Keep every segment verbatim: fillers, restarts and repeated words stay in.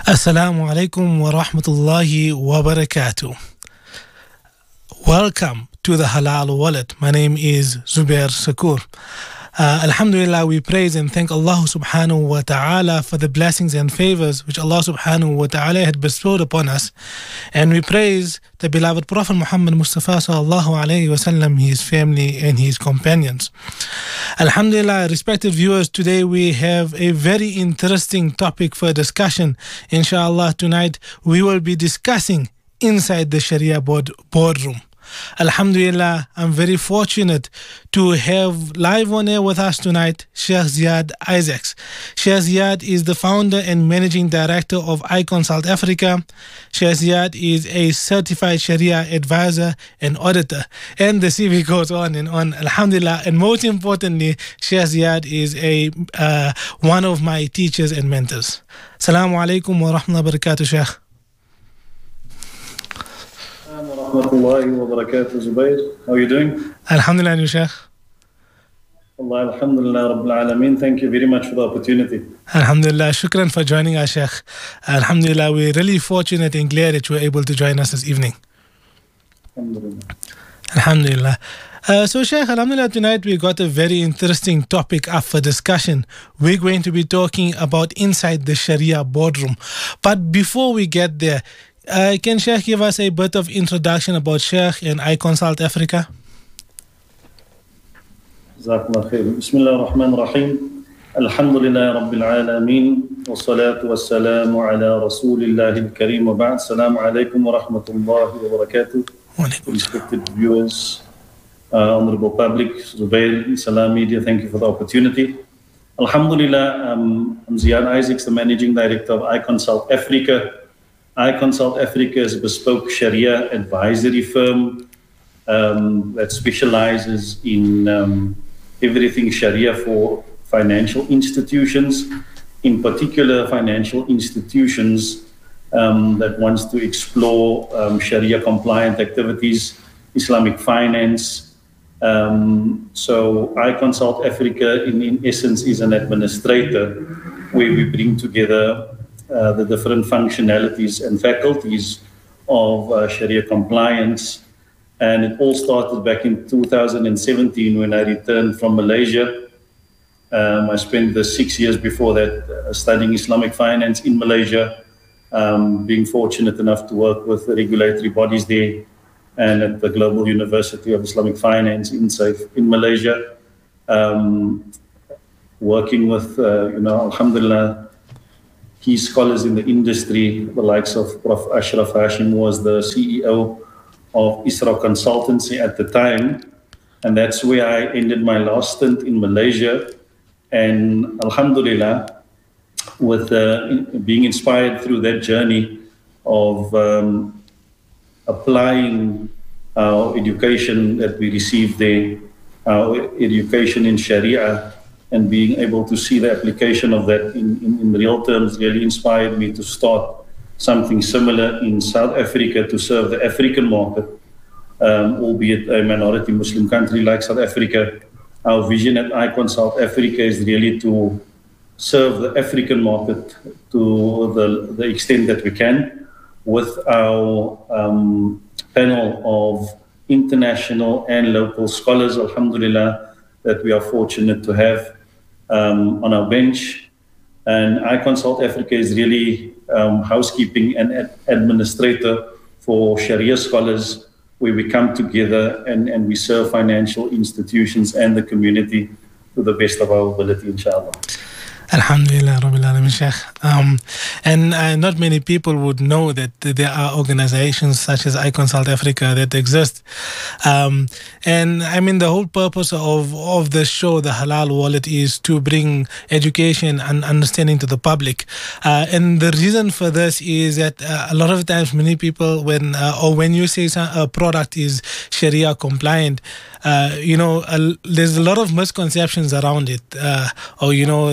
Assalamu alaikum wa rahmatullahi wa barakatuh. Welcome to the Halal Wallet. My name is Zubair Sakur. Uh, Alhamdulillah, we praise and thank Allah subhanahu wa ta'ala for the blessings and favors which Allah subhanahu wa ta'ala had bestowed upon us. And we praise the beloved Prophet Muhammad Mustafa sallallahu alayhi wa sallam, his family and his companions. Alhamdulillah, respected viewers, today we have a very interesting topic for discussion. Inshallah, tonight we will be discussing inside the Sharia board, boardroom. Alhamdulillah, I'm very fortunate to have live on air with us tonight Sheikh Ziad Isaacs. Sheikh Ziad is the founder and managing director of iConsult Africa. Sheikh Ziad is a certified Sharia advisor and auditor. And the C V goes on and on. Alhamdulillah. And most importantly, Sheikh Ziad is a uh, one of my teachers and mentors. Assalamu alaikum wa rahmatullahi wa barakatuh, Sheikh. Warahmatullahi wabarakatuh, Zubair. How are you doing? Alhamdulillah, you Sheikh. Allah, alhamdulillah, Rabbil Alameen. Thank you very much for the opportunity. Alhamdulillah, shukran for joining us, Sheikh. Alhamdulillah, we're really fortunate and glad that you were able to join us this evening. Alhamdulillah. Alhamdulillah. Uh, so, Sheikh, Alhamdulillah, tonight we got a very interesting topic up for discussion. We're going to be talking about inside the Sharia boardroom. But before we get there, Uh, can Sheikh give us a bit of introduction about Sheikh and iConsult Africa? Jazakallah khair. Bismillah ar-Rahman ar-Rahim. Alhamdulillah Rabbil Alameen. Wa salatu wa salamu ala Rasulillahi al-Kareem wa ba'd. Assalamu alaikum wa rahmatullahi wa barakatuh. Respected viewers, uh, honorable public, Zubair, Salam Media, thank you for the opportunity. Alhamdulillah, um, I'm Ziad Isaacs, the managing director of iConsult Africa. iConsult Africa is a bespoke Sharia advisory firm um, that specializes in um, everything Sharia for financial institutions, in particular financial institutions um, that wants to explore um, Sharia compliant activities, Islamic finance. Um, so iConsult Africa in, in essence is an administrator where we bring together Uh, the different functionalities and faculties of uh, Sharia compliance. And it all started back in two thousand seventeen when I returned from Malaysia. Um, I spent the six years before that uh, studying Islamic finance in Malaysia, um, being fortunate enough to work with the regulatory bodies there and at the Global University of Islamic Finance in SAIF in Malaysia, um, working with, uh, you know, alhamdulillah, key scholars in the industry, the likes of Professor Ashraf Hashim was the C E O of Isra Consultancy at the time. And that's where I ended my last stint in Malaysia. And alhamdulillah, with uh, being inspired through that journey of um, applying our education that we received there, our education in Sharia, and being able to see the application of that in, in, in real terms really inspired me to start something similar in South Africa to serve the African market, um, albeit a minority Muslim country like South Africa. Our vision at iConsult Africa is really to serve the African market to the, the extent that we can with our um, panel of international and local scholars, alhamdulillah, that we are fortunate to have um, on our bench. And iConsult Africa is really um, housekeeping and ad- administrator for Sharia scholars, where we come together and, and we serve financial institutions and the community to the best of our ability, inshallah. Alhamdulillah, Rabbil Alameen, Sheikh. Um, and uh, not many people would know that there are organizations such as iConsult Africa that exist. Um, and I mean, the whole purpose of, of the show, the Halal Wallet, is to bring education and understanding to the public. Uh, and the reason for this is that uh, a lot of times, many people, when uh, or when you say a product is Sharia compliant, uh, you know, uh, there's a lot of misconceptions around it. Uh, or, you know, the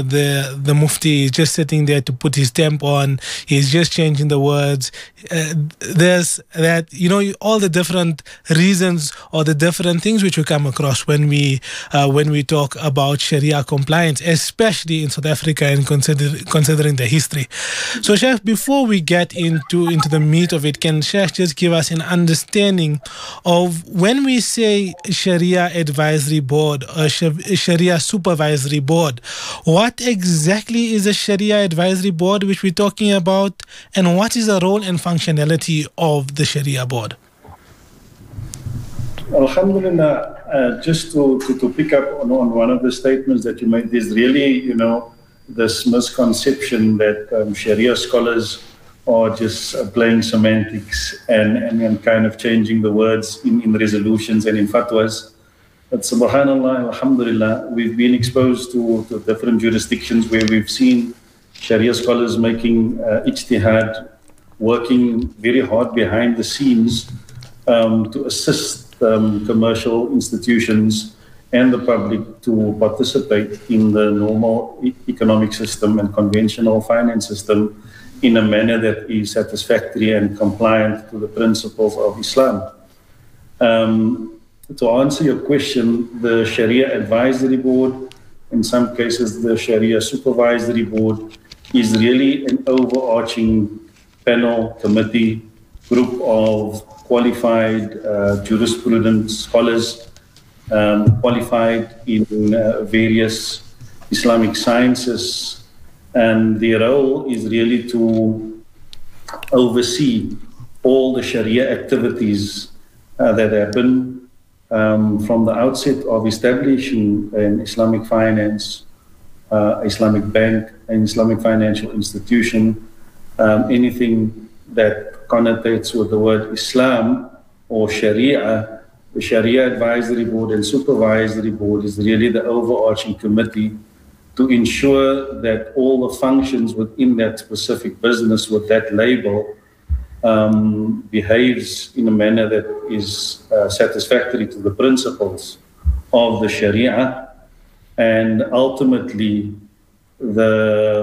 the, the Mufti is just sitting there to put his stamp on. He's just changing the words. Uh, there's that, you know, all the different reasons or the different things which we come across when we uh, when we talk about Sharia compliance, especially in South Africa and consider, considering the history. So, Sheikh, before we get into, into the meat of it, can Sheikh just give us an understanding of when we say Sharia Advisory Board or Sharia Supervisory Board, what exactly is a Sharia Advisory Board which we're talking about, and what is the role and functionality of the Sharia Board? Alhamdulillah, uh, just to, to, to pick up on, on one of the statements that you made, there's really, you know, this misconception that um, Sharia scholars are just uh, playing semantics and, and, and kind of changing the words in, in resolutions and in fatwas. But subhanallah, alhamdulillah, we've been exposed to, to different jurisdictions where we've seen Sharia scholars making uh, ijtihad, working very hard behind the scenes um, to assist um, commercial institutions and the public to participate in the normal e- economic system and conventional finance system in a manner that is satisfactory and compliant to the principles of Islam. Um, To answer your question, the Sharia Advisory Board, in some cases the Sharia Supervisory Board, is really an overarching panel, committee, group of qualified uh, jurisprudence scholars, um, qualified in uh, various Islamic sciences, and their role is really to oversee all the Sharia activities uh, that happen Um, from the outset of establishing an Islamic finance, uh, Islamic bank, an Islamic financial institution, um, anything that connotates with the word Islam or Sharia, the Sharia Advisory Board and Supervisory Board is really the overarching committee to ensure that all the functions within that specific business with that label Um, behaves in a manner that is uh, satisfactory to the principles of the Sharia, and ultimately the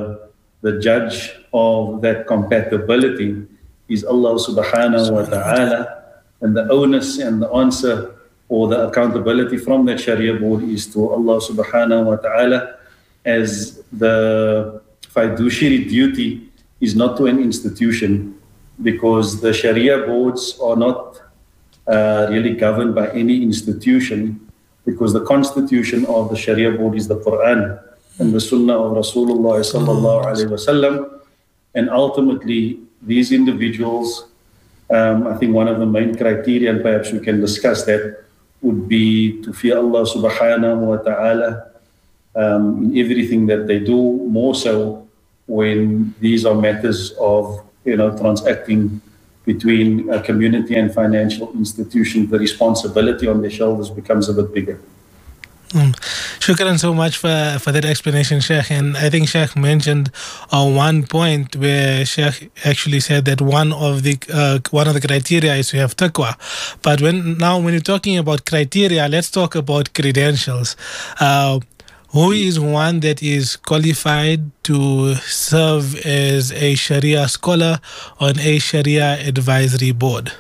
the judge of that compatibility is Allah subhanahu wa ta'ala, and the onus and the answer or the accountability from that Sharia board is to Allah subhanahu wa ta'ala, as the fiduciary duty is not to an institution, because the Sharia boards are not uh, really governed by any institution, because the constitution of the Sharia board is the Quran and the Sunnah of Rasulullah sallallahu alaihi wasallam. And ultimately, these individuals, um, I think one of the main criteria, and perhaps we can discuss that, would be to fear Allah subhanahu wa ta'ala um, in everything that they do, more so when these are matters of you know, transacting between a community and financial institutions, the responsibility on their shoulders becomes a bit bigger. Mm. Shukran so much for, for that explanation, Sheikh. And I think Sheikh mentioned uh, one point where Sheikh actually said that one of the uh, one of the criteria is to have taqwa. But when now when you're talking about criteria, let's talk about credentials. Uh, Who is one that is qualified to serve as a Sharia scholar on a Sharia advisory board?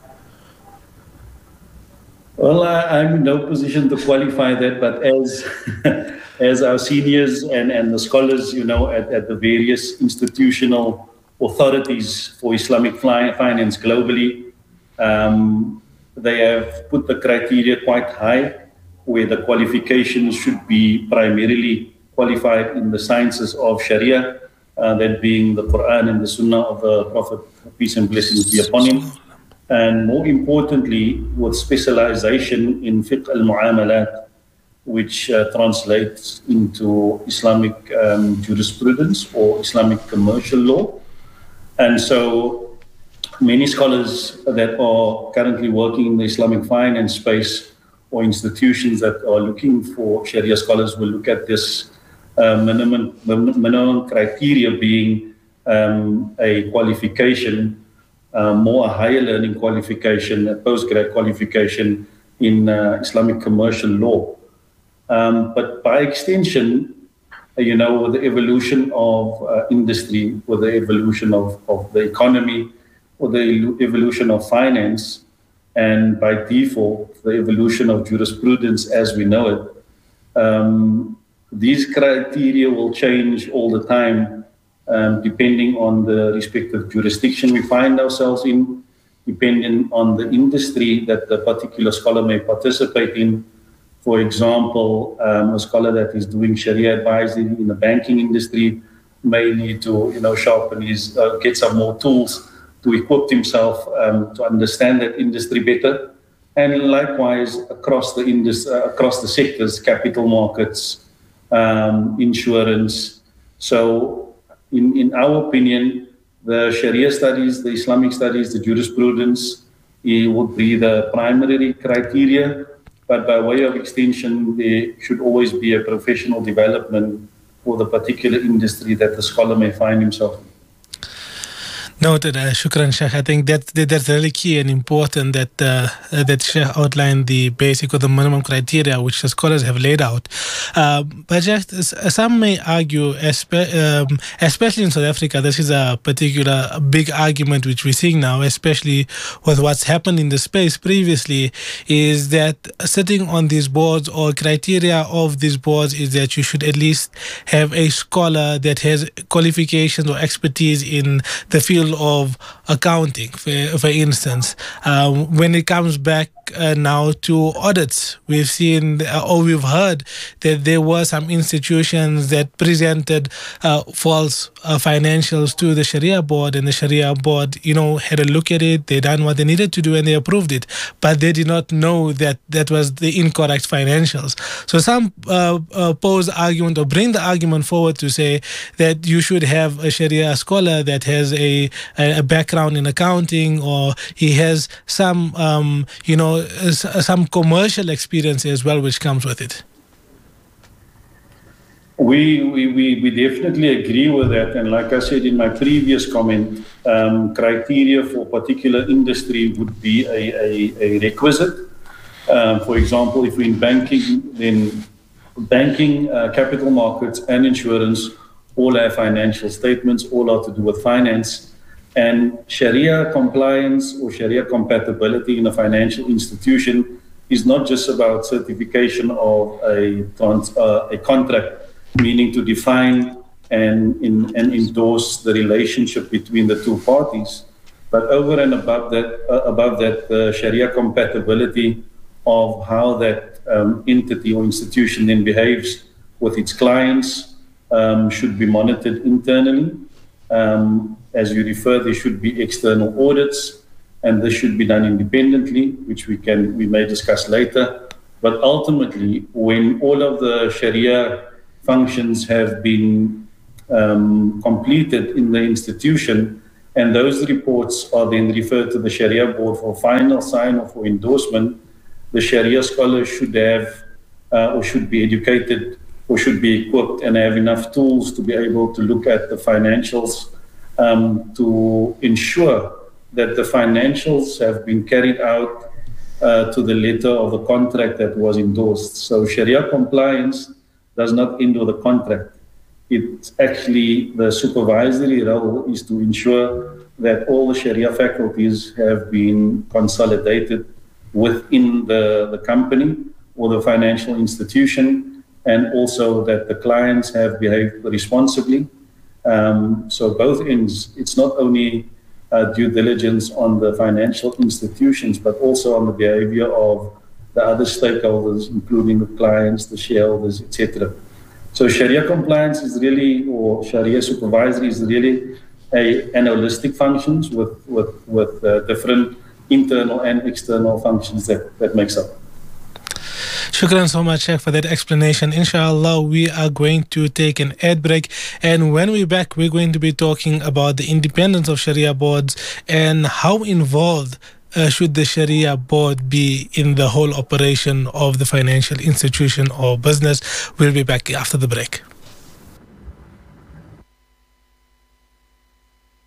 Well, I, I'm in no position to qualify that, but as as our seniors and, and the scholars, you know, at, at the various institutional authorities for Islamic finance globally, um, they have put the criteria quite high, where the qualifications should be primarily qualified in the sciences of Sharia, uh, that being the Quran and the Sunnah of the Prophet, peace and blessings be upon him. And more importantly, with specialization in fiqh al-mu'amalat, which uh, translates into Islamic um, jurisprudence or Islamic commercial law. And so many scholars that are currently working in the Islamic finance space or institutions that are looking for Sharia scholars will look at this uh, minimum, minimum criteria being um, a qualification, uh, more a higher learning qualification, a postgrad qualification in uh, Islamic commercial law. Um, but by extension, you know, with the evolution of uh, industry, with the evolution of, of the economy, with the evolution of finance, and by default, the evolution of jurisprudence as we know it, um, these criteria will change all the time, um, depending on the respective jurisdiction we find ourselves in, depending on the industry that the particular scholar may participate in. For example, um, a scholar that is doing Sharia advisory in the banking industry may need to, you know, sharpen his, uh, get some more tools to equip himself um, to understand that industry better. And likewise, across the indus- uh, across the sectors, capital markets, um, insurance. So, in, in our opinion, the Sharia studies, the Islamic studies, the jurisprudence, it would be the primary criteria. But by way of extension, there should always be a professional development for the particular industry that the scholar may find himself in. Noted, uh, shukran, Sheikh. I think that, that that's really key and important that uh, that Sheikh outlined the basic or the minimum criteria which the scholars have laid out. Uh, but just some may argue, espe- um, especially in South Africa, this is a particular big argument which we're seeing now, especially with what's happened in the space previously, is that sitting on these boards or criteria of these boards is that you should at least have a scholar that has qualifications or expertise in the field of accounting, for, for instance. Um, when it comes back uh, now to audits, we've seen uh, or we've heard that there were some institutions that presented uh, false uh, financials to the Sharia board, and the Sharia board, you know, had a look at it, they done what they needed to do and they approved it, but they did not know that that was the incorrect financials. So some uh, uh, pose argument or bring the argument forward to say that you should have a Sharia scholar that has a a background in accounting, or he has some, um, you know, some commercial experience as well, which comes with it. We, we, we, we definitely agree with that. And like I said in my previous comment, um, criteria for particular industry would be a, a, a requisite. Um, for example, if we're in banking, then banking, uh, capital markets, and insurance all have financial statements, all are to do with finance. And Sharia compliance or Sharia compatibility in a financial institution is not just about certification of a, trans, uh, a contract, meaning to define and, in, and endorse the relationship between the two parties, but over and above that, uh, above that, the Sharia compatibility of how that um, entity or institution then behaves with its clients um, should be monitored internally. Um, as you refer, there should be external audits, and this should be done independently, which we can we may discuss later. But ultimately, when all of the Sharia functions have been um, completed in the institution, and those reports are then referred to the Sharia board for final sign-off or endorsement, the Sharia scholars should have uh, or should be educated or should be equipped and have enough tools to be able to look at the financials um, to ensure that the financials have been carried out uh, to the letter of the contract that was endorsed. So Sharia compliance does not end with the contract. It's actually the supervisory role is to ensure that all the Sharia faculties have been consolidated within the, the company or the financial institution, and also that the clients have behaved responsibly. Um, so both ends, it's not only uh, due diligence on the financial institutions, but also on the behavior of the other stakeholders, including the clients, the shareholders, et cetera. So Sharia compliance is really, or Sharia supervisory is really a, an holistic functions with, with, with uh, different internal and external functions that, that makes up. Shukran so much, Sheikh, for that explanation. Inshallah, we are going to take an ad break. And when we're back, we're going to be talking about the independence of Sharia boards and how involved uh, should the Sharia board be in the whole operation of the financial institution or business. We'll be back after the break.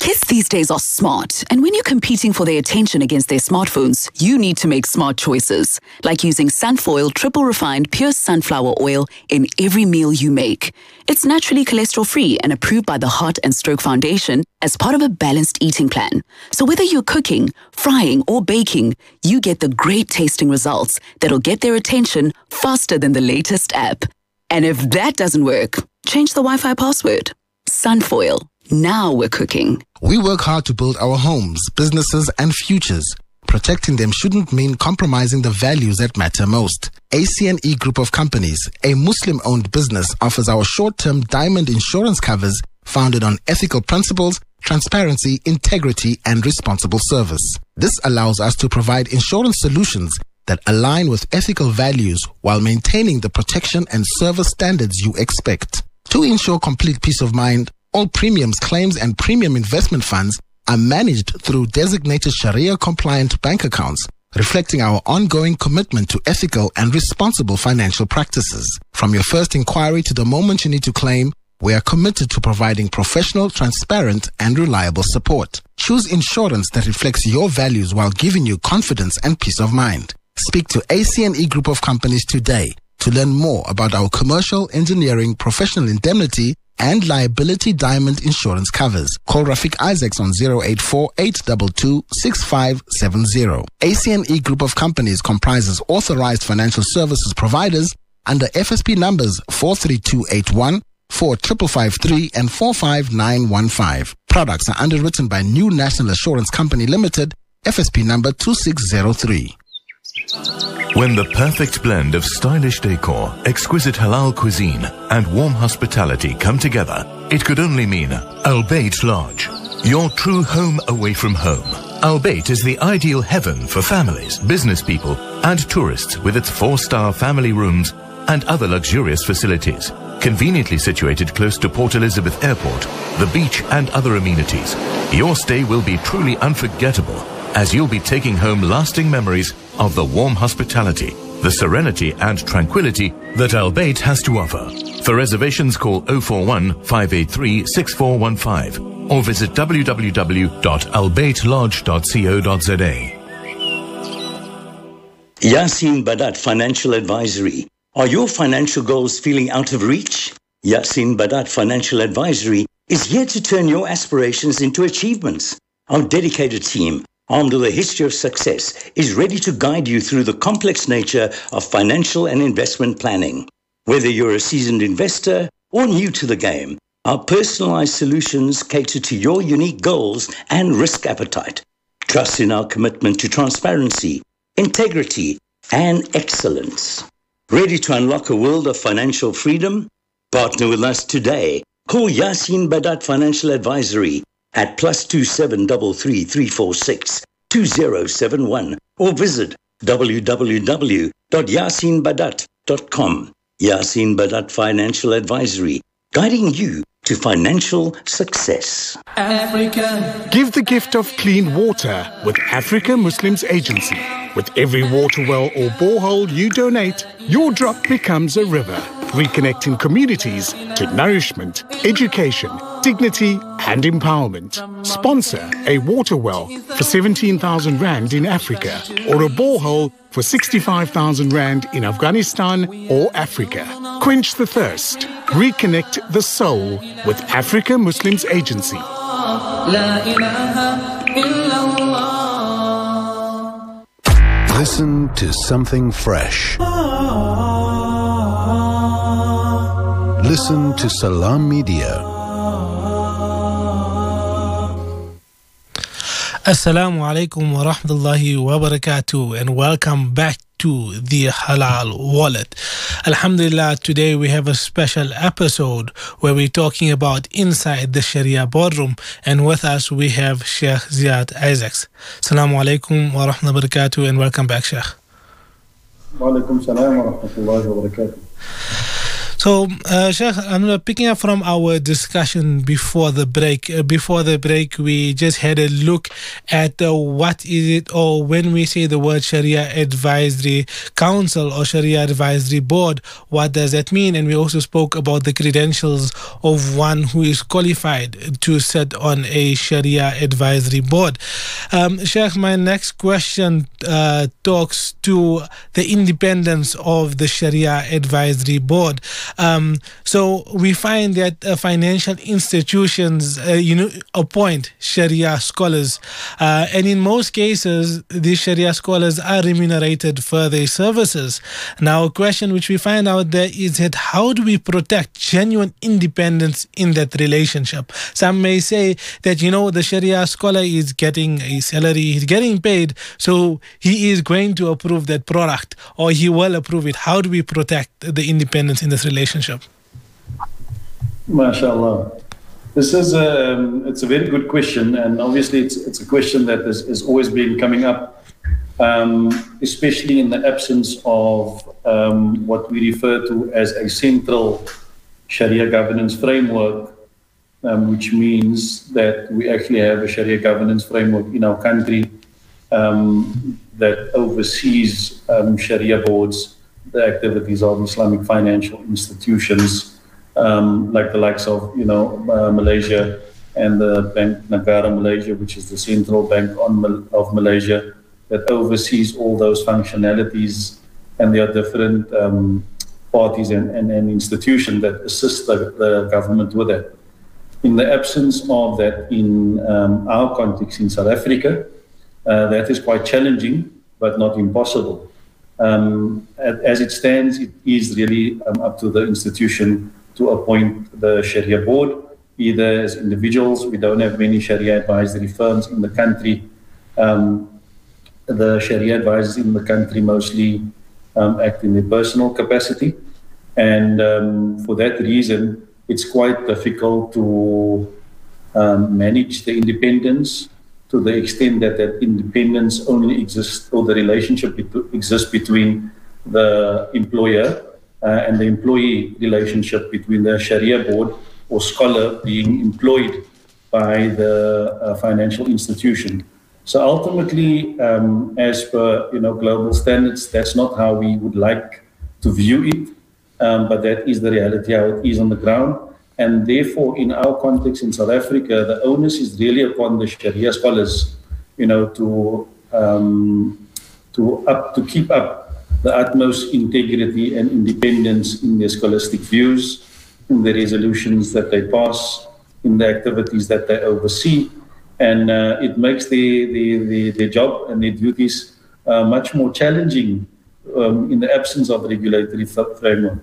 Kids these days are smart, and when you're competing for their attention against their smartphones, you need to make smart choices, like using Sunfoil triple refined pure sunflower oil in every meal you make. It's naturally cholesterol-free and approved by the Heart and Stroke Foundation as part of a balanced eating plan. So whether you're cooking, frying, or baking, you get the great tasting results that'll get their attention faster than the latest app. And if that doesn't work, change the Wi-Fi password. Sunfoil. Now we're cooking. We work hard to build our homes, businesses, and futures. Protecting them shouldn't mean compromising the values that matter most. A C N E Group of Companies, a Muslim-owned business, offers our short-term diamond insurance covers founded on ethical principles, transparency, integrity, and responsible service. This allows us to provide insurance solutions that align with ethical values while maintaining the protection and service standards you expect. To ensure complete peace of mind, all premiums, claims, and premium investment funds are managed through designated Sharia-compliant bank accounts, reflecting our ongoing commitment to ethical and responsible financial practices. From your first inquiry to the moment you need to claim, we are committed to providing professional, transparent, and reliable support. Choose insurance that reflects your values while giving you confidence and peace of mind. Speak to A C N E Group of Companies today to learn more about our commercial, engineering, professional indemnity, and liability diamond insurance covers. Call Rafiq Isaacs on zero eight four, eight two two, six five seven zero. A C N E Group of Companies comprises authorized financial services providers under F S P numbers four three two eight one, four five five three, and four five nine one five. Products are underwritten by New National Assurance Company Limited, F S P number two six zero three. When the perfect blend of stylish decor, exquisite halal cuisine, and warm hospitality come together, it could only mean Al Bayt Lodge, your true home away from home. Al Bayt is the ideal heaven for families, business people, and tourists with its four-star family rooms and other luxurious facilities. Conveniently situated close to Port Elizabeth Airport, the beach, and other amenities, your stay will be truly unforgettable, as you'll be taking home lasting memories of the warm hospitality, the serenity and tranquility that Al Bayt has to offer. For reservations, call zero four one, five eight three, six four one five or visit w w w dot al bayt lodge dot co dot z a. Yasin Badat Financial Advisory. Are your financial goals feeling out of reach? Yasin Badat Financial Advisory is here to turn your aspirations into achievements. Our dedicated team, armed with a history of success, is ready to guide you through the complex nature of financial and investment planning. Whether you're a seasoned investor or new to the game, our personalized solutions cater to your unique goals and risk appetite. Trust in our commitment to transparency, integrity, and excellence. Ready to unlock a world of financial freedom? Partner with us today. Call Yasin Badat Financial Advisory at plus two seven three three, three four six, two zero seven one or visit w w w dot yasin badat dot com. Yasin Badat Financial Advisory, guiding you to financial success. Africa. Give the gift of clean water with Africa Muslims Agency. With every water well or borehole you donate, your drop becomes a river, reconnecting communities to nourishment, education, dignity and empowerment. Sponsor a water well for seventeen thousand rand in Africa or a borehole for sixty-five thousand rand in Afghanistan or Africa. Quench the thirst. Reconnect the soul with Africa Muslims Agency. Listen to something fresh. Listen to Salam Media. Assalamu alaikum wa rahmatullahi wa barakatuh, and welcome back to the Halal Wallet. Alhamdulillah, today we have a special episode where we're talking about inside the Sharia boardroom, and with us we have Sheikh Ziad Isaacs. Assalamu alaikum wa rahmatullahi wa barakatuh, and welcome back, Sheikh. Wa alaikum salam wa rahmatullahi wa barakatuh. So, uh, Sheikh, I'm picking up from our discussion before the break. Uh, before the break, we just had a look at uh, what is it, or when we say the word Sharia Advisory Council or Sharia Advisory Board, what does that mean? And we also spoke about the credentials of one who is qualified to sit on a Sharia Advisory Board. Um, Sheikh, my next question uh, talks to the independence of the Sharia Advisory Board. Um, so we find that uh, financial institutions, uh, you know, appoint Sharia scholars, uh, and in most cases, these Sharia scholars are remunerated for their services. Now, a question which we find out there is that how do we protect genuine independence in that relationship? Some may say that, you know, the Sharia scholar is getting a salary, he's getting paid, so he is going to approve that product, or he will approve it. How do we protect the independence in this relationship? MashaAllah. This is a, um, it's a very good question, and obviously it's, it's a question that has, has always been coming up, um, especially in the absence of um, what we refer to as a central Sharia governance framework, um, which means that we actually have a Sharia governance framework in our country um, that oversees um, Sharia boards, the activities of Islamic financial institutions, um, like the likes of, you know, uh, Malaysia and the Bank Negara Malaysia, which is the central bank on Mal- of Malaysia, that oversees all those functionalities, and there are different um, parties and, and, and institutions that assist the, the government with that. In the absence of that in um, our context in South Africa, uh, that is quite challenging, but not impossible. Um, as it stands, it is really um, up to the institution to appoint the Sharia board, either as individuals. We don't have many Sharia advisory firms in the country. Um, the Sharia advisors in the country mostly um, act in their personal capacity. And um, for that reason, it's quite difficult to um, manage the independence to the extent that that independence only exists, or the relationship bet- exists between the employer uh, and the employee relationship between the Sharia board or scholar being employed by the uh, financial institution. So ultimately, um, as per you know global standards, that's not how we would like to view it, um, but that is the reality how it is on the ground. And therefore, in our context in South Africa, the onus is really upon the Sharia scholars, you know, to um, to up to keep up the utmost integrity and independence in their scholastic views, in the resolutions that they pass, in the activities that they oversee, and uh, it makes the, the, the, their job and their duties uh, much more challenging um, in the absence of regulatory framework.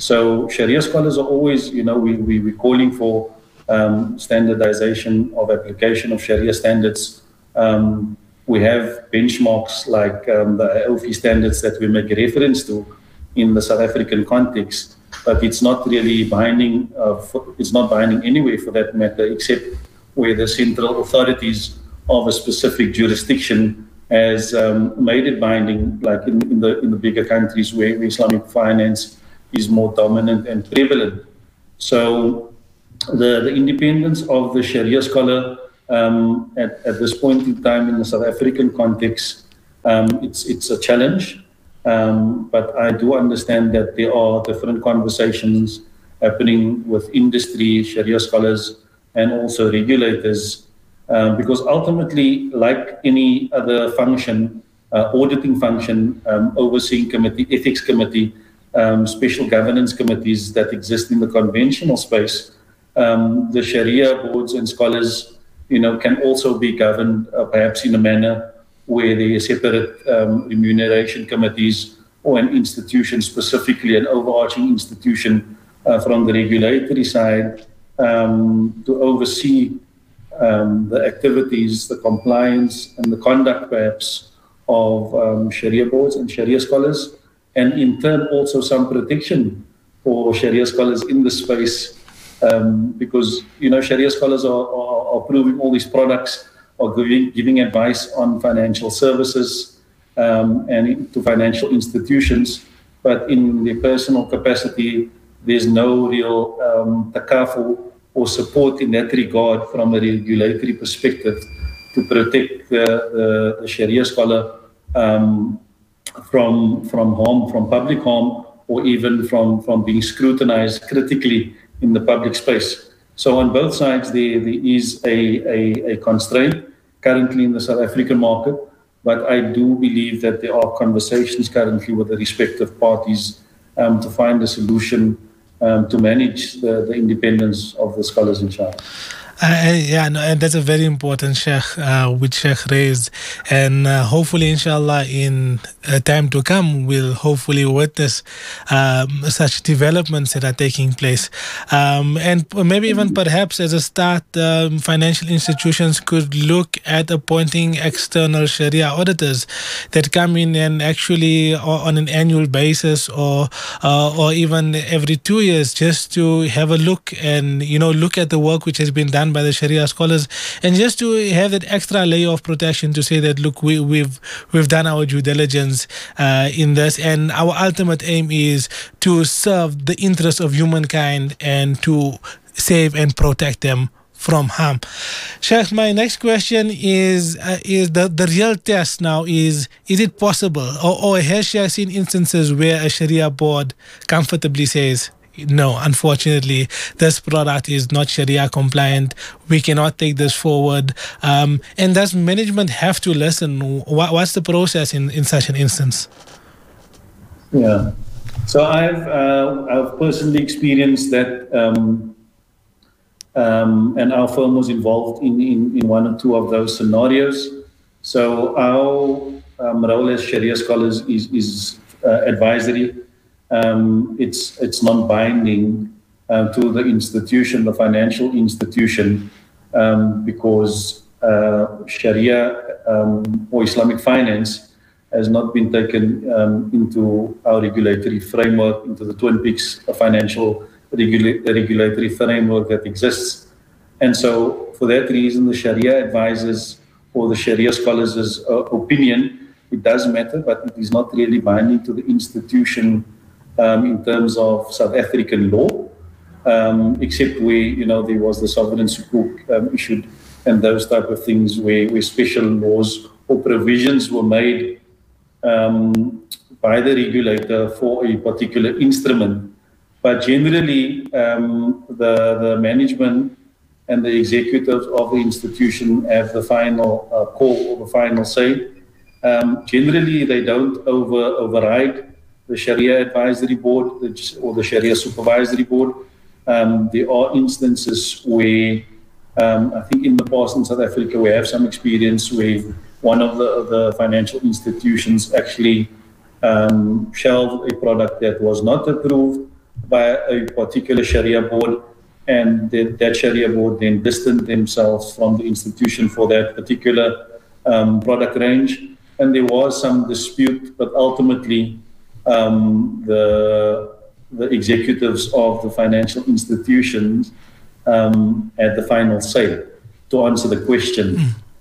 So Sharia scholars are always, you know, we, we, we're calling for um, standardization of application of Sharia standards. Um, we have benchmarks like um, the I O F I standards that we make reference to in the South African context, but it's not really binding, uh, for, it's not binding anywhere for that matter, except where the central authorities of a specific jurisdiction has um, made it binding, like in, in, the, in the bigger countries where Islamic finance is more dominant and prevalent. So the, the independence of the Sharia scholar um, at, at this point in time in the South African context, um, it's, it's a challenge, um, but I do understand that there are different conversations happening with industry, Sharia scholars, and also regulators, uh, because ultimately, like any other function, uh, auditing function, um, overseeing committee, ethics committee, Um, special governance committees that exist in the conventional space, um, the Sharia boards and scholars, you know, can also be governed uh, perhaps in a manner where there are separate um, remuneration committees or an institution, specifically an overarching institution uh, from the regulatory side um, to oversee um, the activities, the compliance and the conduct perhaps of um, Sharia boards and Sharia scholars. And in turn, also some protection for Sharia scholars in the space, um, because you know Sharia scholars are, are, are approving all these products, are giving, giving advice on financial services um, and to financial institutions, but in their personal capacity, there's no real um, takafu or support in that regard from a regulatory perspective to protect the, the, the Sharia scholar um, from from harm, from public harm, or even from, from being scrutinized critically in the public space. So on both sides, there, there is a, a, a constraint currently in the South African market, but I do believe that there are conversations currently with the respective parties um, to find a solution um, to manage the, the independence of the scholars, inshallah. Uh, yeah, no, and that's a very important Sheikh, uh, which Sheikh raised. And uh, hopefully, inshallah, in uh, time to come, we'll hopefully witness um, such developments that are taking place. Um, and maybe even perhaps as a start, um, financial institutions could look at appointing external Sharia auditors that come in and actually on an annual basis or uh, or even every two years just to have a look and, you know, look at the work which has been done by the Sharia scholars, and just to have that extra layer of protection to say that, look, we, we've we've done our due diligence uh, in this, and our ultimate aim is to serve the interests of humankind and to save and protect them from harm. Sheikh, my next question is uh, is the, the real test now is, is it possible, or, or has Sheikh seen instances where a Sharia board comfortably says, no, unfortunately, this product is not Sharia compliant. We cannot take this forward. Um, and does management have to listen? What, what's the process in, in such an instance? Yeah. So I've uh, I've personally experienced that, um, um, and our firm was involved in, in, in one or two of those scenarios. So our um, role as Sharia scholars is, is uh, advisory. Um, it's it's non-binding uh, to the institution, the financial institution, um, because uh, Sharia um, or Islamic finance has not been taken um, into our regulatory framework, into the Twin Peaks financial regula- regulatory framework that exists. And so for that reason, the Sharia advisors or the Sharia scholars' uh, opinion, it does matter, but it is not really binding to the institution Um, in terms of South African law, um, except where, you know, there was the sovereign sukuk um, issued and those type of things where, where special laws or provisions were made um, by the regulator for a particular instrument. But generally, um, the, the management and the executives of the institution have the final uh, call or the final say. Um, generally, they don't over, override the Sharia Advisory Board or the Sharia Supervisory Board. Um, there are instances where, um, I think in the past in South Africa, we have some experience where one of the, the financial institutions actually um, shelved a product that was not approved by a particular Sharia board, and that, that Sharia board then distanced themselves from the institution for that particular um, product range. And there was some dispute, but ultimately, Um, the, the executives of the financial institutions um, had the final say to answer the question.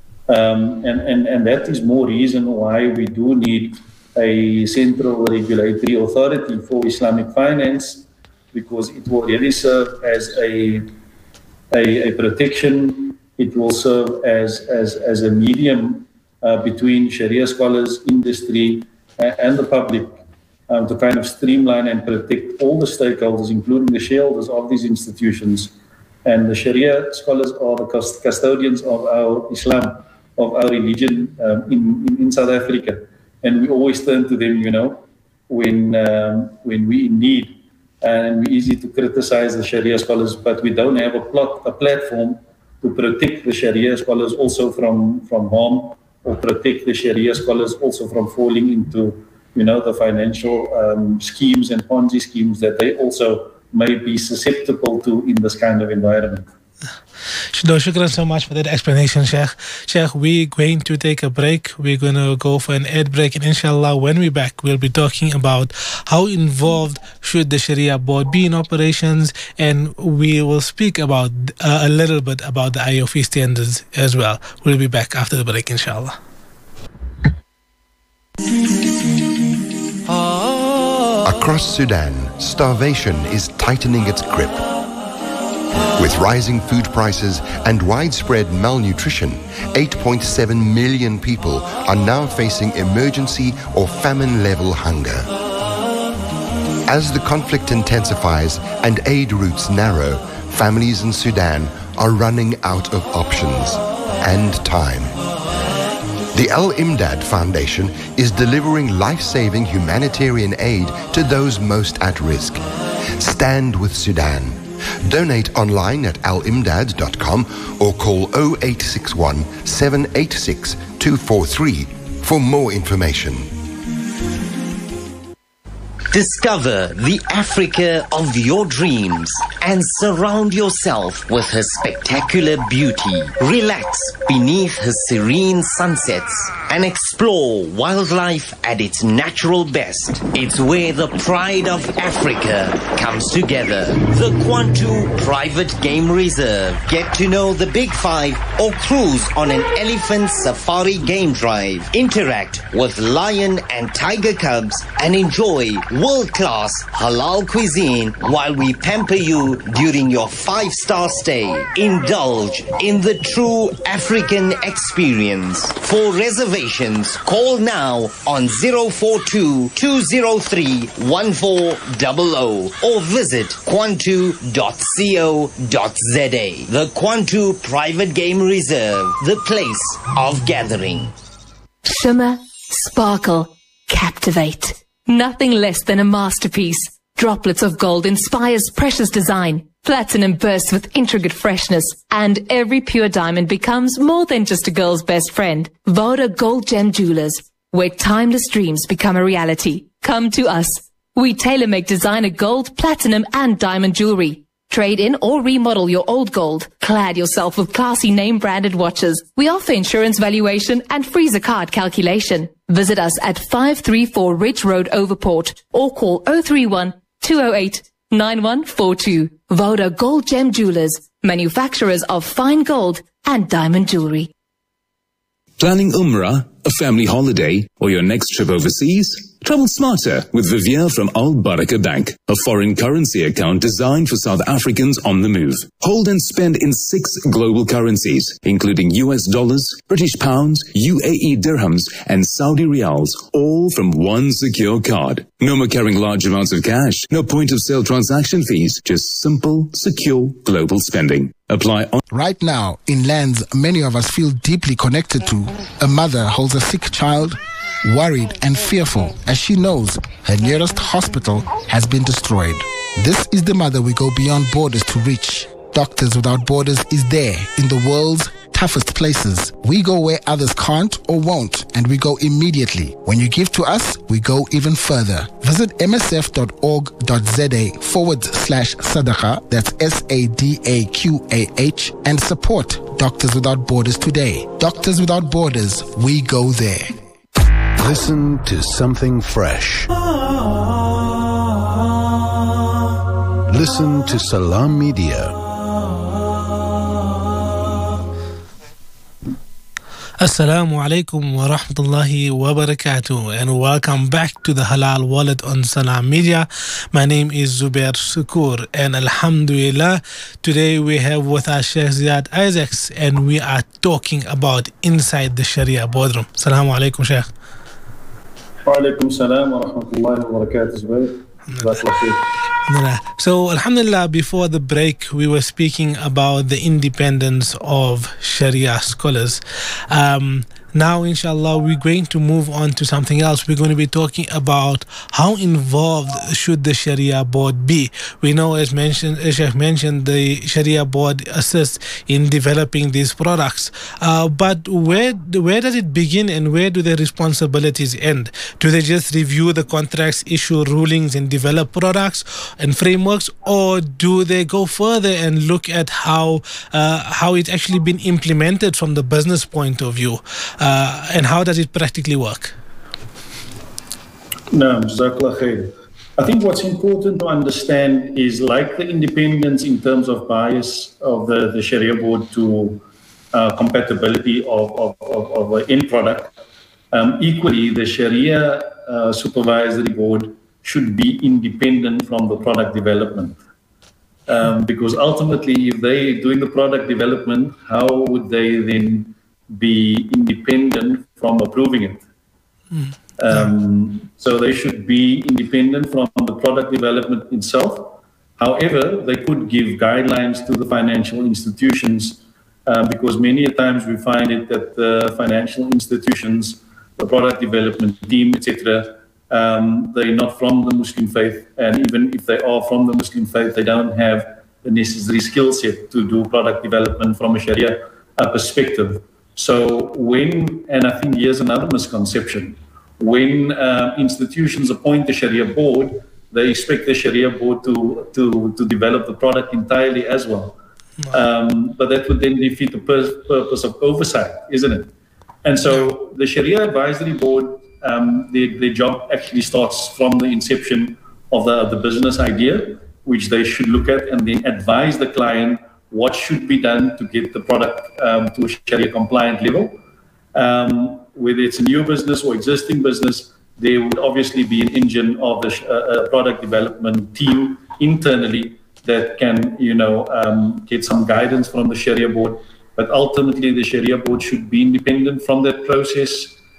Um, and, and, and that is more reason why we do need a central regulatory authority for Islamic finance, because it will really serve as a, a, a protection. It will serve as, as, as a medium uh, between Sharia scholars, industry, uh, and the public. Um, to kind of streamline and protect all the stakeholders, including the shareholders of these institutions. And the Sharia scholars are the custodians of our Islam, of our religion um, in, in, in South Africa. And we always turn to them, you know, when, um, when we're in need. And we're easy to criticize the Sharia scholars, but we don't have a, plot, a platform to protect the Sharia scholars also from, from harm, or protect the Sharia scholars also from falling into, you know, the financial um, schemes and Ponzi schemes that they also may be susceptible to in this kind of environment. No, shukran so much for that explanation, Sheikh. Sheikh, we're going to take a break. We're going to go for an ad break, and inshallah, when we're back, we'll be talking about how involved should the Sharia board be in operations, and we will speak about uh, a little bit about the I O F standards as well. We'll be back after the break, inshallah. Across Across Sudan, starvation is tightening its grip. With rising food prices and widespread malnutrition, eight point seven million people are now facing emergency or famine-level hunger. As the conflict intensifies and aid routes narrow, families in Sudan are running out of options and time. The Al-Imdad Foundation is delivering life-saving humanitarian aid to those most at risk. Stand with Sudan. Donate online at al imdad dot com or call oh eight six one, seven eight six, two four three for more information. Discover the Africa of your dreams and surround yourself with her spectacular beauty. Relax beneath her serene sunsets and explore wildlife at its natural best. It's where the pride of Africa comes together. The Kwantu Private Game Reserve. Get to know the Big Five or cruise on an elephant safari game drive. Interact with lion and tiger cubs and enjoy world-class halal cuisine while we pamper you during your five-star stay. Indulge in the true African experience. For reservations, call now on zero four two, two zero three, one four zero zero or visit kwantu dot co dot za. The Kwantu Private Game Reserve, the place of gathering. Shimmer, sparkle, captivate. Nothing less than a masterpiece. Droplets of gold inspires precious design. Platinum bursts with intricate freshness. And every pure diamond becomes more than just a girl's best friend. Voda Gold Gem Jewelers, where timeless dreams become a reality. Come to us. We tailor-make designer gold, platinum, and diamond jewelry. Trade in or remodel your old gold. Clad yourself with classy name-branded watches. We offer insurance valuation and freezer card calculation. Visit us at five three four Ridge Road, Overport, or call oh three one, two oh eight, nine one four two. Voda Gold Gem Jewelers, manufacturers of fine gold and diamond jewelry. Planning Umrah, a family holiday, or your next trip overseas? Travel smarter with Vivier from Al Baraka Bank, a foreign currency account designed for South Africans on the move. Hold and spend in six global currencies, including U S dollars, British pounds, U A E dirhams, and Saudi riyals, all from one secure card. No more carrying large amounts of cash, no point of sale transaction fees, just simple, secure global spending. Apply on. Right now, in lands many of us feel deeply connected to, a mother holds a sick child, worried and fearful as she knows her nearest hospital has been destroyed. This is the mother we go beyond borders to reach. Doctors Without Borders is there in the world's toughest places. We go where others can't or won't, and we go immediately. When you give to us, we go even further. Visit msf.org.za forward slash sadaqa, that's S A D A Q A H, and support Doctors Without Borders today. Doctors Without Borders, we go there. Listen to something fresh. Listen to Salam Media. Assalamu alaikum wa rahmatullahi wa barakatuh, and welcome back to the Halal Wallet on Salam Media. My name is Zubair Sukur, and alhamdulillah, today we have with us Sheikh Ziad Isaacs, and we are talking about inside the Sharia boardroom. Assalamu alaikum, Sheikh. Wa alaikum salam wa rahmatullahi wa barakatuh, Zubair. So, alhamdulillah, before the break, we were speaking about the independence of Sharia scholars. Um, now, inshallah, we're going to move on to something else. We're going to be talking about how involved should the Sharia board be. We know, as mentioned, as Sheikh mentioned, the Sharia board assists in developing these products. Uh, but where where does it begin and where do their responsibilities end? Do they just review the contracts, issue rulings, and develop products and frameworks, or do they go further and look at how uh, how it's actually been implemented from the business point of view? Uh, and how does it practically work? No, Jazakallah khair. I think what's important to understand is, like the independence in terms of bias of the, the Sharia board to uh, compatibility of, of, of, of an end product, um, equally the Sharia uh, supervisory board should be independent from the product development. Um, because ultimately, if they're doing the product development, how would they then be independent from approving it? Mm. Um, so they should be independent from the product development itself. However, they could give guidelines to the financial institutions, uh, because many times we find it that the financial institutions, the product development team, et cetera, Um, they're not from the Muslim faith, and even if they are from the Muslim faith, they don't have the necessary skill set to do product development from a Sharia uh, perspective. So when, and I think here's another misconception, when uh, institutions appoint the Sharia board, they expect the Sharia board to, to, to develop the product entirely as well. Um, but that would then defeat the pur purpose of oversight, isn't it? And so the Sharia Advisory Board, Um, their, their job actually starts from the inception of the, the business idea, which they should look at and then advise the client what should be done to get the product um, to a Sharia compliant level. Um, whether it's a new business or existing business, there would obviously be an engine of the uh, product development team internally that can, you know, um, get some guidance from the Sharia board. But ultimately, the Sharia board should be independent from that process.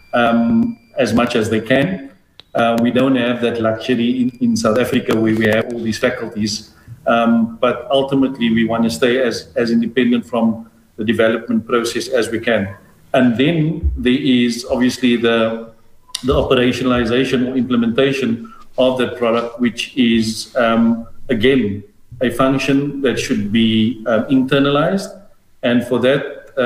Um, as much as they can. Uh, we don't have that luxury in, in South Africa where we have all these faculties. Um, but ultimately, we want to stay as, as independent from the development process as we can. And then there is obviously the, the operationalization or implementation of that product, which is, um, again, a function that should be um, internalized. And for that,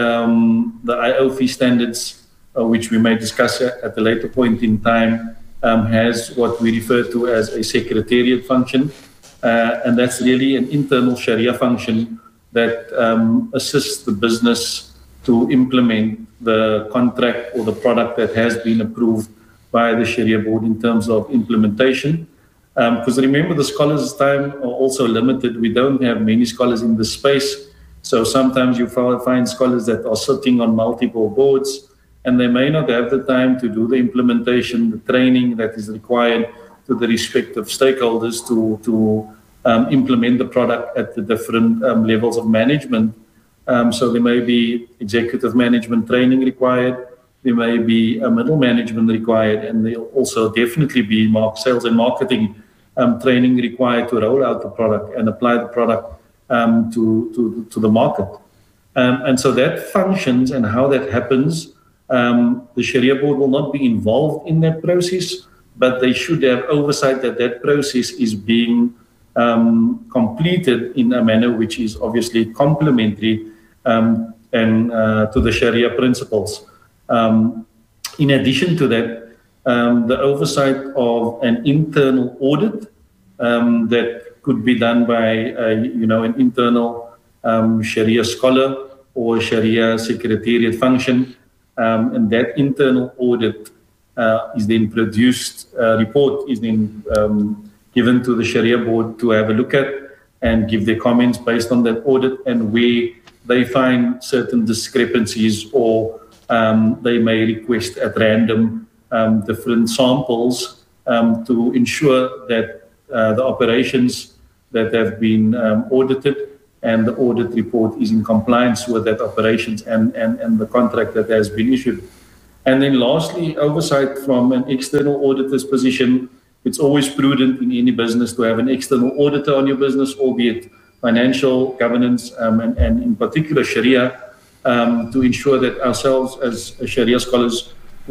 um, the I O F I standards, Uh, which we may discuss at a later point in time, um, has what we refer to as a secretariat function. Uh, and that's really an internal Sharia function that um, assists the business to implement the contract or the product that has been approved by the Sharia board in terms of implementation. Because um, remember, the scholars' time are also limited. We don't have many scholars in this space. So sometimes you find scholars that are sitting on multiple boards, and they may not have the time to do the implementation, the training that is required to the respective stakeholders to, to um, implement the product at the different um, levels of management. Um, so there may be executive management training required, there may be a middle management required, and there will also definitely be mark, sales and marketing um, training required to roll out the product and apply the product um, to, to, to the market. Um, and so that functions and how that happens. Um, the Sharia board will not be involved in that process, but they should have oversight that that process is being um, completed in a manner which is obviously complementary um, and uh, to the Sharia principles. Um, in addition to that, um, the oversight of an internal audit um, that could be done by a, you know, an internal um, Sharia scholar or Sharia secretariat function. Um, and that internal audit uh, is then produced, uh, report is then um, given to the Sharia board to have a look at and give their comments based on that audit, and where they find certain discrepancies or um, they may request at random um, different samples um, to ensure that uh, the operations that have been um, audited and the audit report is in compliance with that operations and, and, and the contract that has been issued. And then lastly, oversight from an external auditor's position. It's always prudent in any business to have an external auditor on your business, albeit financial, governance, um, and, and in particular Sharia, um, to ensure that ourselves as Sharia scholars,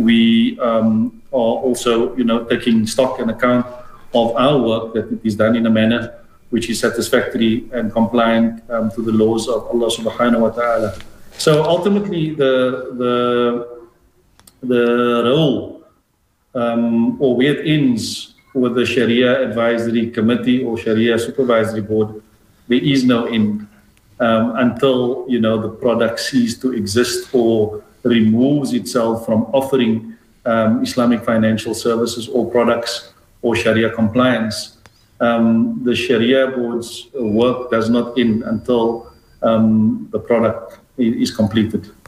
we um, are also, you know, taking stock and account of our work, that it is done in a manner which is satisfactory and compliant um, to the laws of Allah subhanahu wa ta'ala. So ultimately, the, the, the role um, or where it ends with the Sharia Advisory Committee or Sharia Supervisory Board, there is no end um, until, you know, the product ceases to exist or removes itself from offering um, Islamic financial services or products or Sharia compliance. Um, the Sharia board's work does not end until um, the product is completed.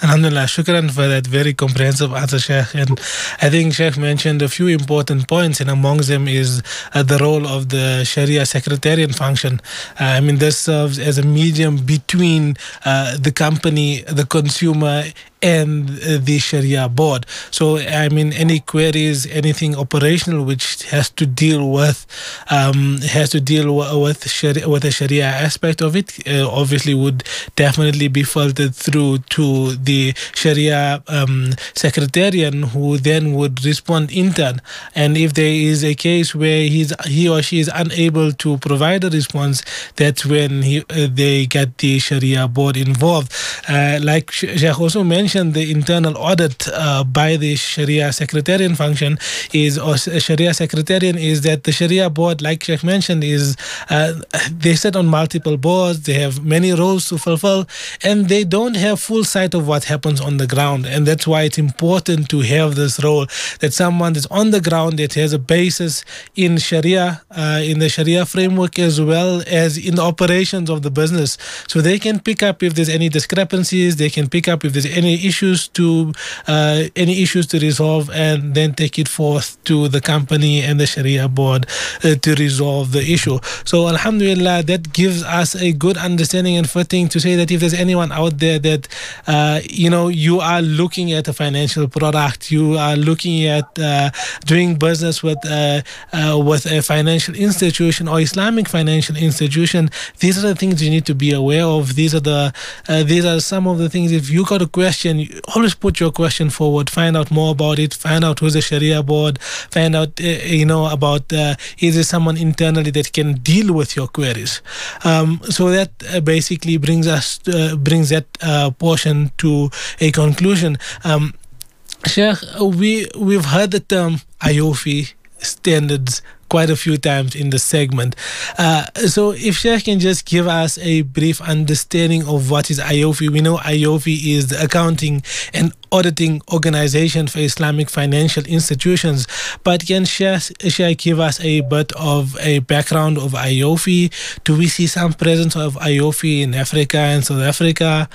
Alhamdulillah, shukran for that very comprehensive answer, Sheikh. And I think Sheikh mentioned a few important points, and amongst them is uh, the role of the Sharia secretarian function. Uh, I mean, this serves as a medium between uh, the company, the consumer, and uh, the Sharia board. So, I mean, any queries, anything operational which has to deal with um, has to deal w- with Sharia, with the Sharia aspect of it, uh, obviously would definitely be filtered through to the Sharia um, secretarian, who then would respond in turn. And if there is a case where he's he or she is unable to provide a response, that's when he, uh, they get the Sharia board involved. Uh, like Sheikh also mentioned, the internal audit uh, by the Sharia secretarian function is, or Sharia secretarian is that the Sharia board, like Sheikh mentioned, is uh, they sit on multiple boards, they have many roles to fulfill, and they don't have full sight of what happens on the ground. And that's why it's important to have this role, that someone that's on the ground, that has a basis in Sharia, uh, in the Sharia framework, as well as in the operations of the business. So they can pick up if there's any discrepancies, they can pick up if there's any issues to uh, any issues to resolve, and then take it forth to the company and the Sharia board uh, to resolve the issue. So alhamdulillah, that gives us a good understanding and footing to say that if there's anyone out there that uh, you know, you are looking at a financial product, you are looking at uh, doing business with uh, uh, with a financial institution or Islamic financial institution, these are the things you need to be aware of. These are the uh, these are some of the things. If you got a question, you always put your question forward, find out more about it, find out who's the Sharia board, find out uh, you know about uh, is there someone internally that can deal with your queries. Um, so that uh, basically brings us uh, brings that uh, portion to a conclusion. Um, Sheikh, we we've heard the term I O F I standards quite a few times in the segment. Uh, so if Sheikh can just give us a brief understanding of what is I O F I. We know I O F I is the accounting and auditing organization for Islamic financial institutions, but can Sheikh give us a bit of a background of I O F I? Do we see some presence of I O F I in Africa and South Africa?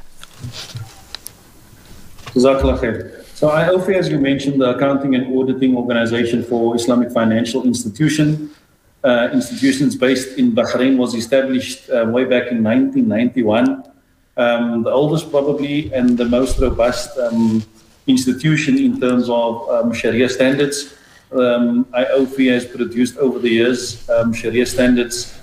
Jazakallah khair. So I O F I, as you mentioned, the accounting and auditing organization for Islamic financial institution, uh, institutions based in Bahrain, was established uh, way back in nineteen ninety-one. Um, the oldest probably and the most robust um, institution in terms of um, Sharia standards. Um, I O F I has produced over the years um, Sharia standards,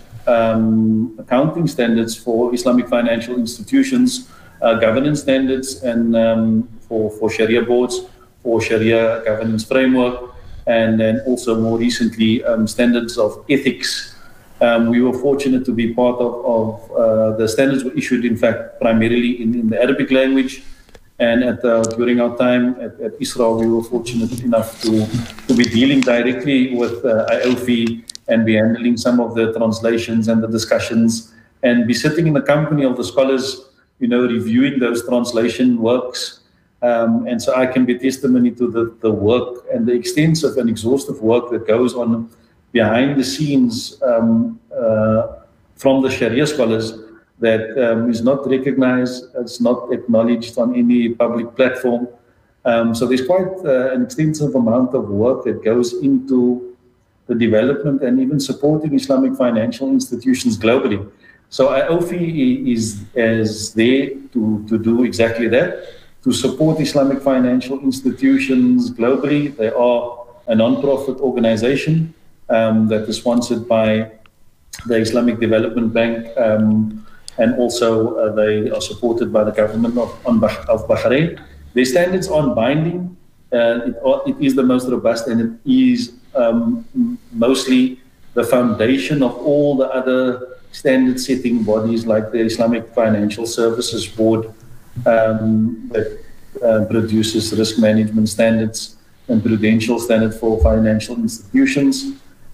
um, accounting standards for Islamic financial institutions, uh, governance standards, and um, For, for Sharia boards, for Sharia governance framework, and then also more recently um, standards of ethics. Um, we were fortunate to be part of, of uh, the standards were issued, in fact, primarily in, in the Arabic language. And at, uh, during our time at, at Israel, we were fortunate enough to, to be dealing directly with uh, I O F I and be handling some of the translations and the discussions, and be sitting in the company of the scholars, you know, reviewing those translation works. Um, and so I can be testimony to the, the work and the extensive and exhaustive work that goes on behind the scenes um, uh, from the Sharia scholars that um, is not recognized, it's not acknowledged on any public platform. Um, so there's quite uh, an extensive amount of work that goes into the development and even supporting Islamic financial institutions globally. So I O F I is, is there to, to do exactly that, to support Islamic financial institutions globally. They are a non-profit organization um, that is sponsored by the Islamic Development Bank, um, and also uh, they are supported by the government of, on, of Bahrain. Their standards aren't binding. Uh, it, it is the most robust, and it is um, mostly the foundation of all the other standard-setting bodies like the Islamic Financial Services Board, Um, that uh, produces risk management standards and prudential standards for financial institutions,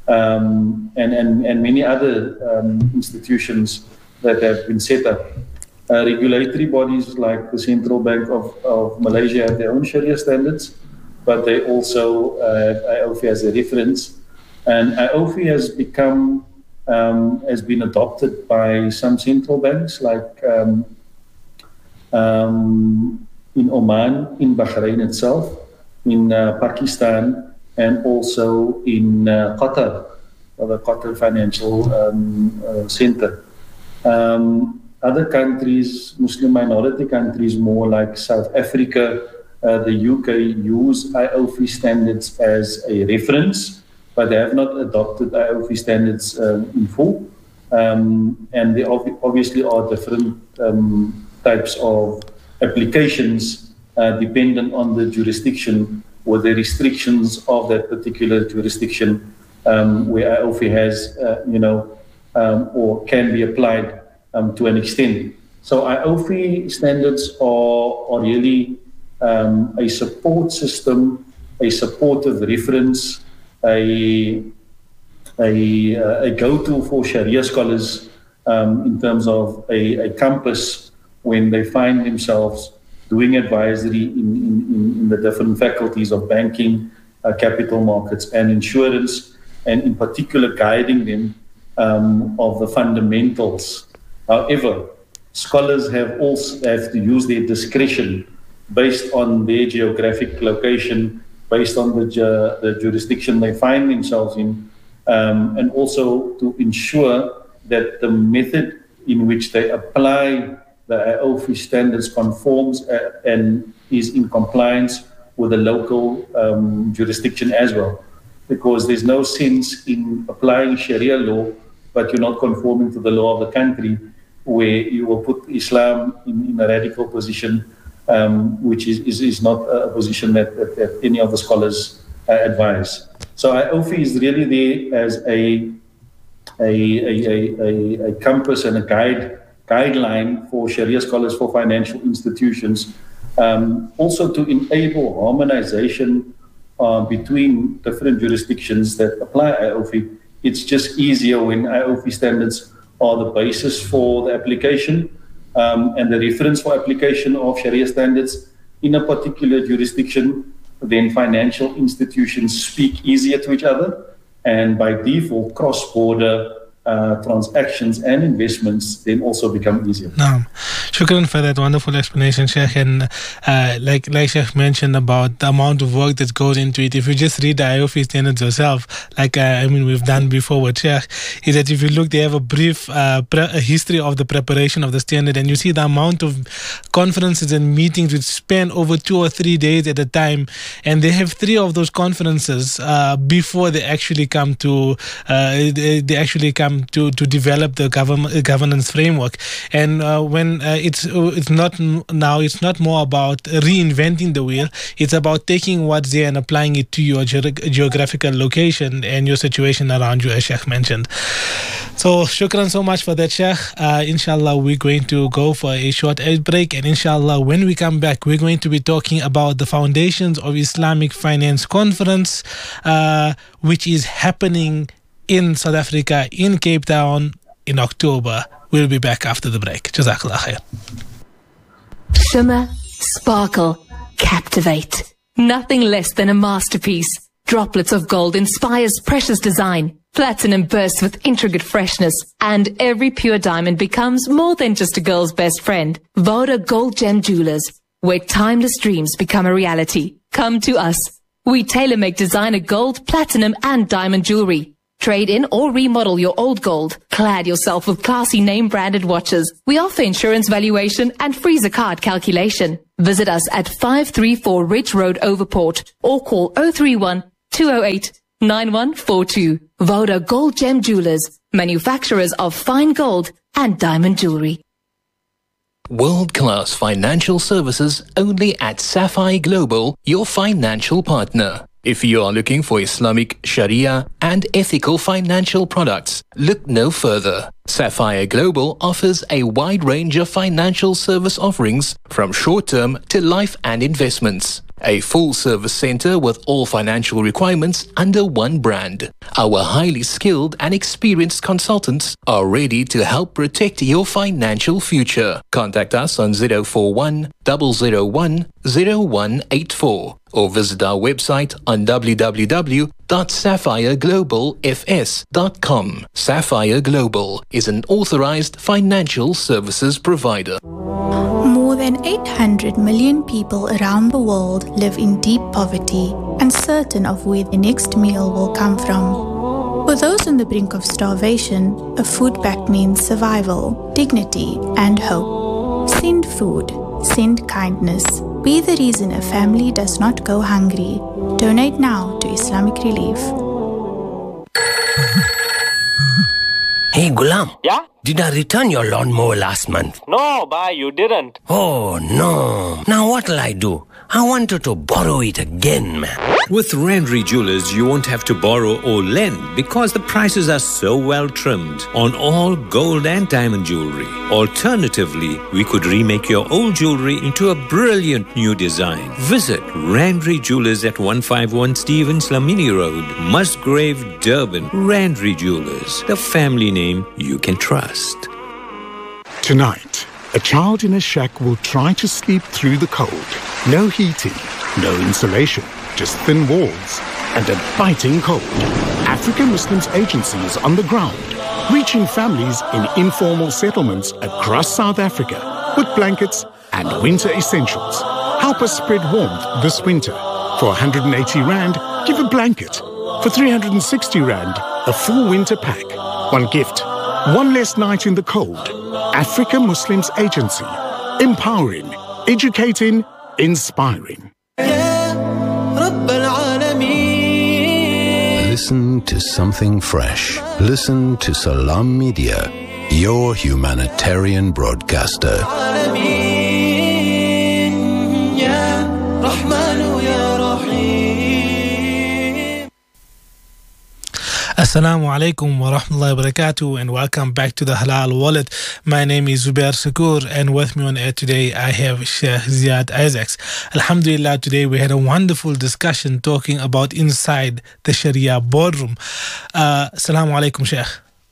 um, and, and, and many other um, institutions that have been set up. Uh, regulatory bodies like the Central Bank of, of Malaysia have their own Sharia standards, but they also uh, have I O F I as a reference. And I O F I has become, um, has been adopted by some central banks like um, Um, Oman, in Bahrain itself, in uh, Pakistan, and also in uh, Qatar, or the Qatar Financial um, uh, Center. Um, other countries, Muslim minority countries, more like South Africa, uh, the U K, use I O F I standards as a reference, but they have not adopted I O F I standards um, in full. Um, and there ob- obviously are different um, types of applications uh, dependent on the jurisdiction or the restrictions of that particular jurisdiction, um, where I O F I has, uh, you know, um, or can be applied um, to an extent. So I O F I standards are, are really um, a support system, a supportive reference, a A, a go-to for Sharia scholars um, in terms of a, a compass when they find themselves doing advisory in, in, in the different faculties of banking, uh, capital markets, and insurance, and in particular guiding them um, of the fundamentals. However, scholars have also have to use their discretion based on their geographic location, based on the, ju- the jurisdiction they find themselves in, Um, and also to ensure that the method in which they apply the I O F I standards conforms uh, and is in compliance with the local um, jurisdiction as well. Because there's no sense in applying Sharia law, but you're not conforming to the law of the country, where you will put Islam in, in a radical position, um, which is, is, is not a position that, that, that any of the scholars uh, advise. So I O F I is really there as a a, a, a, a compass and a guide guideline for Sharia scholars, for financial institutions, um, also to enable harmonization uh, between different jurisdictions that apply I O F I. It's just easier when I O F I standards are the basis for the application um, and the reference for application of Sharia standards in a particular jurisdiction. Then financial institutions speak easier to each other, and by default, cross-border uh, transactions and investments then also become easier. No. Shukran for that wonderful explanation, Sheikh. And uh, like like Sheikh mentioned about the amount of work that goes into it, if you just read the I O F I standards yourself, like uh, I mean we've done before with Sheikh, is that if you look, they have a brief uh, pre- a history of the preparation of the standard, and you see the amount of conferences and meetings which span over two or three days at a time, and they have three of those conferences uh, before they actually come to uh, they, they actually come to, to develop the government governance framework. And uh, when uh, it's it's not now it's not more about reinventing the wheel, it's about taking what's there and applying it to your ge- geographical location and your situation around you, as Sheikh mentioned. So shukran so much for that, Sheikh. Uh, inshallah, we're going to go for a short ad break, and inshallah, when we come back, we're going to be talking about the Foundations of Islamic Finance Conference, uh, which is happening in South Africa, in Cape Town, in October. We'll be back after the break. Jazakallah khair. Shimmer, sparkle, captivate. Nothing less than a masterpiece. Droplets of gold inspires precious design. Platinum bursts with intricate freshness, and every pure diamond becomes more than just a girl's best friend. Voda Gold Gem Jewelers, where timeless dreams become a reality. Come to us. We tailor-make designer gold, platinum, and diamond jewelry. Trade in or remodel your old gold. Clad yourself with classy name-branded watches. We offer insurance valuation and freezer card calculation. Visit us at five thirty-four Ridge Road, Overport, or call oh three one, two oh eight, nine one four two. Voda Gold Gem Jewelers, manufacturers of fine gold and diamond jewelry. World-class financial services only at Sapphire Global, your financial partner. If you are looking for Islamic, Sharia, and ethical financial products, look no further. Sapphire Global offers a wide range of financial service offerings, from short-term to life and investments. A full-service center with all financial requirements under one brand. Our highly skilled and experienced consultants are ready to help protect your financial future. Contact us on zero four one, zero zero one, zero one eight four or visit our website on w w w dot sapphire global f s dot com. Sapphire Global is an authorized financial services provider. More than than eight hundred million people around the world live in deep poverty, uncertain of where the next meal will come from. For those on the brink of starvation, a food pact means survival, dignity, and hope. Send food. Send kindness. Be the reason a family does not go hungry. Donate now to Islamic Relief. Hey, Gulam. Yeah? Did I return your lawnmower last month? No, bye, you didn't. Oh, no. Now what'll I do? I wanted to borrow it again, man. With Randry Jewelers, you won't have to borrow or lend because the prices are so well trimmed on all gold and diamond jewelry. Alternatively, we could remake your old jewelry into a brilliant new design. Visit Randry Jewelers at one fifty-one Stevens Lamini Road, Musgrave, Durban. Randry Jewelers, the family name you can trust. Tonight, a child in a shack will try to sleep through the cold. No heating, no insulation, just thin walls and a biting cold. African Muslims Agency is on the ground, reaching families in informal settlements across South Africa with blankets and winter essentials. Help us spread warmth this winter. For one hundred eighty rand, give a blanket. For three hundred sixty rand, a full winter pack. One gift, one less night in the cold. African Muslims Agency. Empowering, educating, inspiring. Listen to something fresh. Listen to Salam Media, your humanitarian broadcaster. Assalamu alaikum wa rahmatullahi wa barakatuh, and welcome back to the Halal Wallet. My name is Zubair Sakur, and with me on air today I have Sheikh Ziad Isaacs. Alhamdulillah, today we had a wonderful discussion talking about inside the Sharia boardroom. Uh, Assalamu alaikum, Sheikh.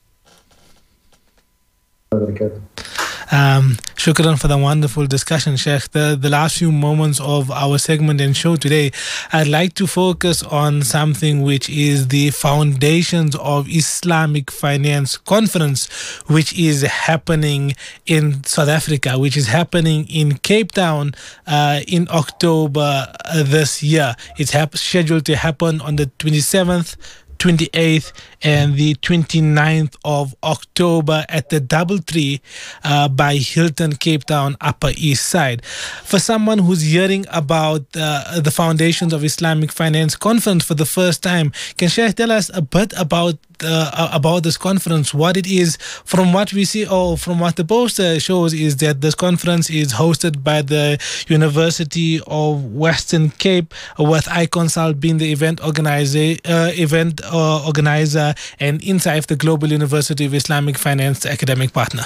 Um, shukran for the wonderful discussion, Sheikh. The, the last few moments of our segment and show today, I'd like to focus on something which is the Foundations of Islamic Finance Conference, which is happening in South Africa, which is happening in Cape Town uh, in October uh, this year. It's hap- scheduled to happen on the twenty-seventh, twenty-eighth and the twenty-ninth of October at the Doubletree uh, by Hilton, Cape Town, Upper East Side. For someone who's hearing about uh, the Foundations of Islamic Finance Conference for the first time, can Sheikh tell us a bit about uh, about this conference, what it is? From what we see, or from what the poster shows, is that this conference is hosted by the University of Western Cape, with iConsult being the event organizer, uh, event uh, organizer, and INSIFE, the Global University of Islamic Finance academic partner.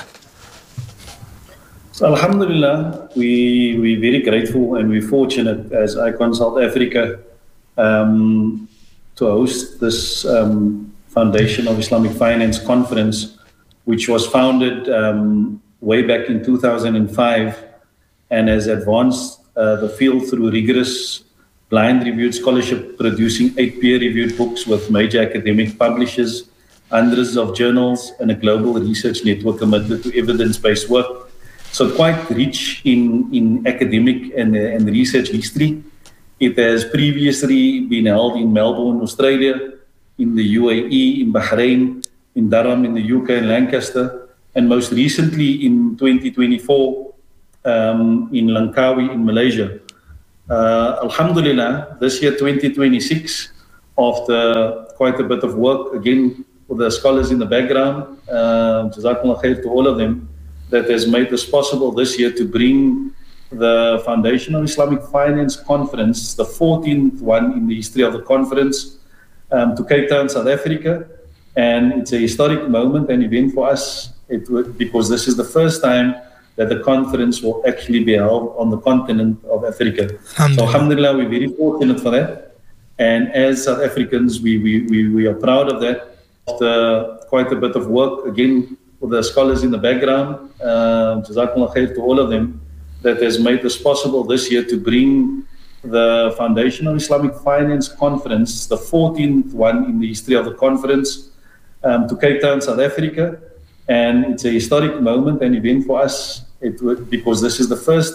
So, Alhamdulillah, we, we're very grateful and we're fortunate as iConsult Africa um, to host this um, Foundation of Islamic Finance Conference, which was founded um, way back in two thousand five and has advanced uh, the field through rigorous blind-reviewed scholarship, producing eight peer-reviewed books with major academic publishers, hundreds of journals, and a global research network committed to evidence-based work. So quite rich in, in academic and, uh, and research history. It has previously been held in Melbourne, Australia, in the U A E, in Bahrain, in Durham, in the U K, and Lancaster, and most recently in twenty twenty-four um, in Langkawi, in Malaysia. Uh, Alhamdulillah, this year, twenty twenty-six, after quite a bit of work, again, with the scholars in the background, uh, Jazakallah khair to all of them, that has made this possible this year to bring the Foundation of Islamic Finance Conference, the fourteenth one in the history of the conference, um, to Cape Town, South Africa. And it's a historic moment and event for us, it would, because this is the first time that the conference will actually be held on the continent of Africa. So alhamdulillah, we're very fortunate for that. And as South Africans, we, we, we, we are proud of that. After quite a bit of work, again, with the scholars in the background, uh, Jazakallah khair to all of them, that has made this possible this year to bring the Foundation of Islamic Finance Conference, the fourteenth one in the history of the conference, um, to Cape Town, South Africa. And it's a historic moment and event for us, it would, because this is the first